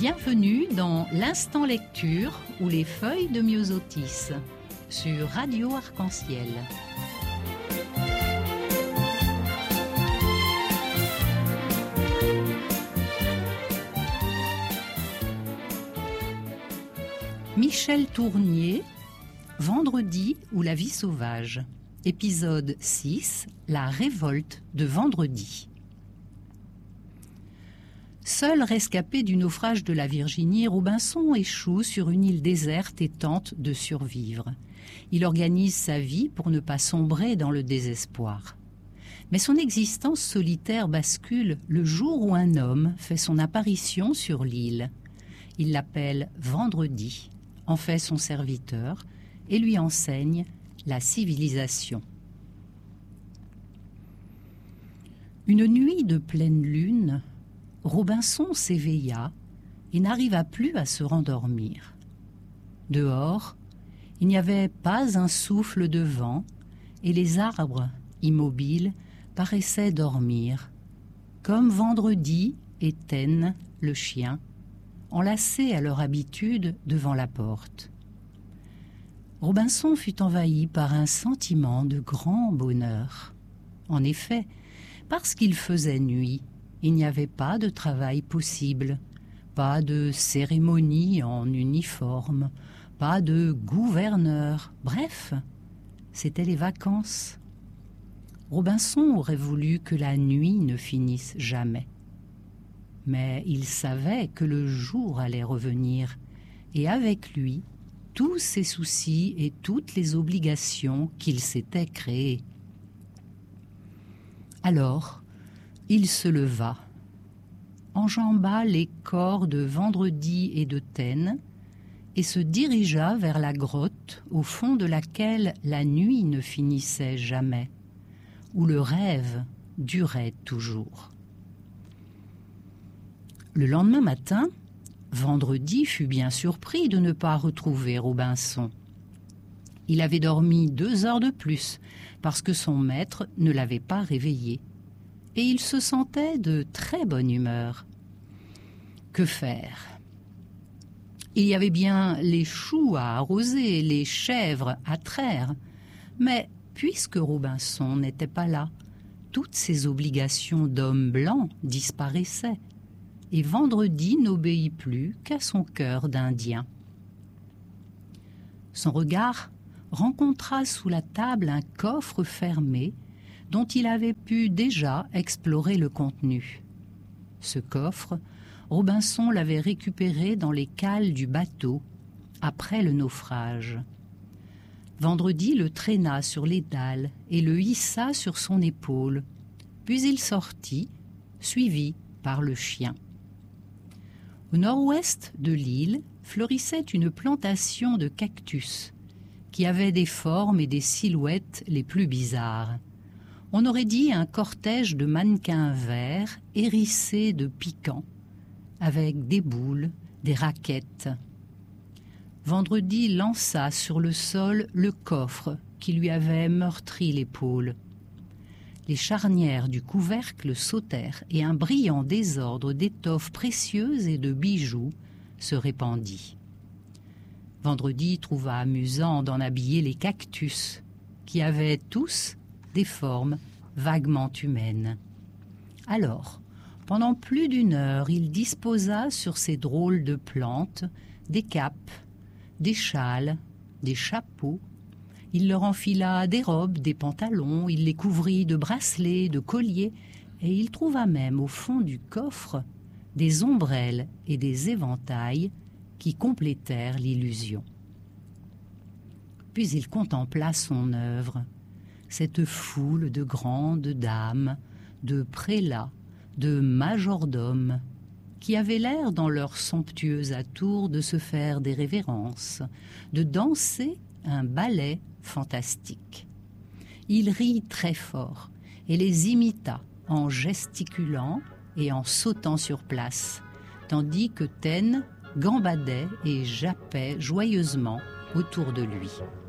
Bienvenue dans l'Instant Lecture ou les feuilles de Myosotis sur Radio Arc-en-Ciel. Michel Tournier, Vendredi ou la vie sauvage, épisode 6, la révolte de vendredi. Seul rescapé du naufrage de la Virginie, Robinson échoue sur une île déserte et tente de survivre. Il organise sa vie pour ne pas sombrer dans le désespoir. Mais son existence solitaire bascule le jour où un homme fait son apparition sur l'île. Il l'appelle Vendredi, en fait son serviteur et lui enseigne la civilisation. Une nuit de pleine lune, Robinson s'éveilla et n'arriva plus à se rendormir. Dehors, il n'y avait pas un souffle de vent et les arbres, immobiles, paraissaient dormir, comme Vendredi et Taine, le chien, enlacés à leur habitude devant la porte. Robinson fut envahi par un sentiment de grand bonheur. En effet, parce qu'il faisait nuit, il n'y avait pas de travail possible, pas de cérémonie en uniforme, pas de gouverneur. Bref, c'étaient les vacances. Robinson aurait voulu que la nuit ne finisse jamais. Mais il savait que le jour allait revenir, et avec lui, tous ses soucis et toutes les obligations qu'il s'était créées. Alors, il se leva, enjamba les corps de Vendredi et de Taine et se dirigea vers la grotte au fond de laquelle la nuit ne finissait jamais, où le rêve durait toujours. Le lendemain matin, Vendredi fut bien surpris de ne pas retrouver Robinson. Il avait dormi 2 heures de plus parce que son maître ne l'avait pas réveillé. Et il se sentait de très bonne humeur. Que faire ? Il y avait bien les choux à arroser, les chèvres à traire, mais puisque Robinson n'était pas là, toutes ses obligations d'homme blanc disparaissaient, et Vendredi n'obéit plus qu'à son cœur d'Indien. Son regard rencontra sous la table un coffre fermé dont il avait pu déjà explorer le contenu. Ce coffre, Robinson l'avait récupéré dans les cales du bateau, après le naufrage. Vendredi le traîna sur les dalles et le hissa sur son épaule, puis il sortit, suivi par le chien. Au nord-ouest de l'île fleurissait une plantation de cactus, qui avait des formes et des silhouettes les plus bizarres. On aurait dit un cortège de mannequins verts hérissés de piquants, avec des boules, des raquettes. Vendredi lança sur le sol le coffre qui lui avait meurtri l'épaule. Les charnières du couvercle sautèrent et un brillant désordre d'étoffes précieuses et de bijoux se répandit. Vendredi trouva amusant d'en habiller les cactus, qui avaient tous des formes vaguement humaines. Alors, pendant plus d'1 heure, il disposa sur ces drôles de plantes des capes, des châles, des chapeaux. Il leur enfila des robes, des pantalons, il les couvrit de bracelets, de colliers, et il trouva même au fond du coffre des ombrelles et des éventails qui complétèrent l'illusion. Puis il contempla son œuvre, cette foule de grandes dames, de prélats, de majordomes, qui avaient l'air dans leur somptueux atour de se faire des révérences, de danser un ballet fantastique. Il rit très fort et les imita en gesticulant et en sautant sur place, tandis que Taine gambadait et jappait joyeusement autour de lui.